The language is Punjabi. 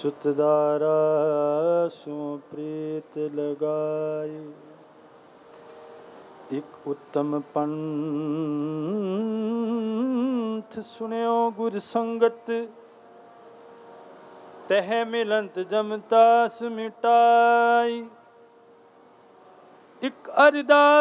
ਸੁਤਦਾਰਾ ਸੋ ਪ੍ਰੀਤ ਲਗਾਈ। ਇਕ ਉੱਤਮ ਪੰਥ ਸੁਣਿਓ ਗੁਰ ਸੰਗਤ, ਤਹ ਮਿਲੰਤ ਜਮਤਾਸ ਮਿਟਾਈ। ਇਕ ਅਰਦਾਸ